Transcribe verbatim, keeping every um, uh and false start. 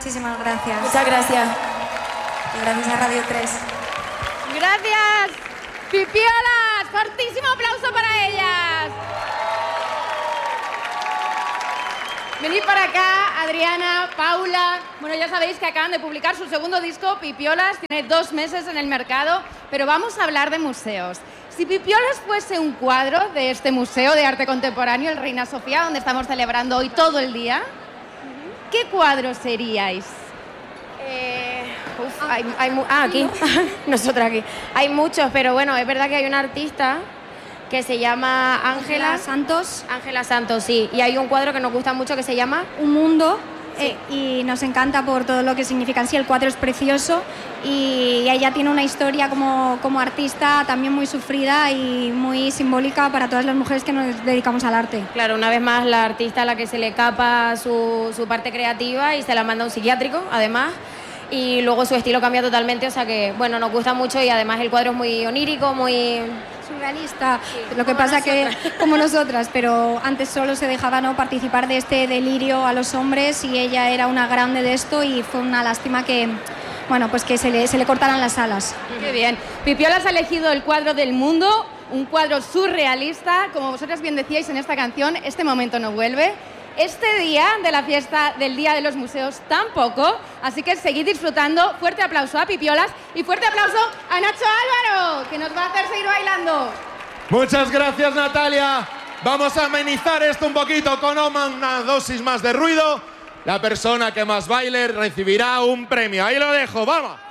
Muchísimas gracias. Muchas gracias. Y gracias a Radio tres. Gracias, Pipiolas. Fortísimo aplauso para ellas. Venid para acá, Adriana, Paula. Bueno, ya sabéis que acaban de publicar su segundo disco, Pipiolas. Tiene dos meses en el mercado, pero vamos a hablar de museos. Si Pipiolas fuese un cuadro de este Museo de Arte Contemporáneo, el Reina Sofía, donde estamos celebrando hoy todo el día, ¿qué cuadro seríais? Eh, uf, hay, hay, ah, aquí. Nosotros aquí. Hay muchos, pero bueno, es verdad que hay una artista que se llama Ángela Santos. Ángela Santos, sí. Y hay un cuadro que nos gusta mucho que se llama Un Mundo. Sí. Eh, y nos encanta por todo lo que significa en sí. El cuadro es precioso y ella tiene una historia como, como artista también muy sufrida y muy simbólica para todas las mujeres que nos dedicamos al arte. Claro, una vez más la artista a la que se le capa su, su parte creativa y se la manda a un psiquiátrico, además, y luego su estilo cambia totalmente, o sea que, bueno, nos gusta mucho y además el cuadro es muy onírico, muy... surrealista, Sí, lo que como pasa que nosotras. como nosotras, pero antes solo se dejaba no participar de este delirio a los hombres y ella era una grande de esto y fue una lástima que, bueno, pues que se le, se le cortaran las alas. Qué bien. Pipiolas ha elegido el cuadro del mundo, un cuadro surrealista. Como vosotras bien decíais en esta canción, este momento no vuelve. Este día de la fiesta del Día de los Museos tampoco, así que seguid disfrutando. Fuerte aplauso a Pipiolas y fuerte aplauso a Nacho Álvaro, que nos va a hacer seguir bailando. Muchas gracias, Natalia. Vamos a amenizar esto un poquito con una dosis más de ruido. La persona que más baile recibirá un premio. Ahí lo dejo, vamos.